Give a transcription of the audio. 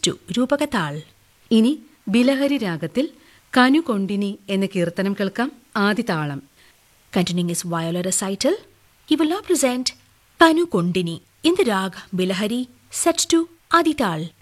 To രൂപകതാൾ. ഇനി ബിലഹരി രാഗത്തിൽ കനുകൊണ്ടിനി എന്ന കീർത്തനം കേൾക്കാം. ആദ്യ താളം. Continuing his viola recital, he will now present Kanu Kondini in the rag Bilahari set to Adi Tal.